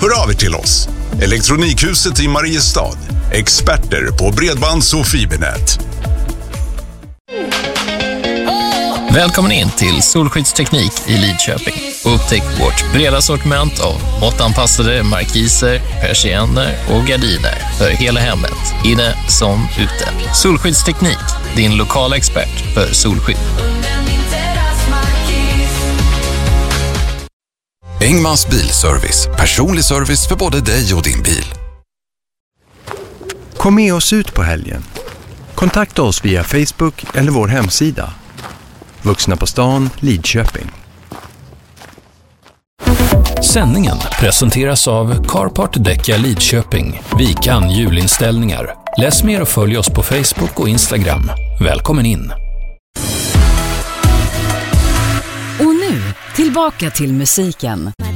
Hör av er till oss. Elektronikhuset i Mariestad. Experter på bredbands- och fibernät. Välkommen in till Solskyddsteknik i Lidköping. Upptäck vårt breda sortiment av måttanpassade markiser, persienner och gardiner för hela hemmet, inne som ute. Solskyddsteknik, din lokala expert för solskydd. Engmans bilservice, personlig service för både dig och din bil. Kom med oss ut på helgen. Kontakta oss via Facebook eller vår hemsida. Vuxna på stan, Lidköping. Sändningen presenteras av Carport Däcka Lidköping, Vikan julinställningar. Läs mer och följ oss på Facebook och Instagram. Välkommen in! Och nu, tillbaka till musiken.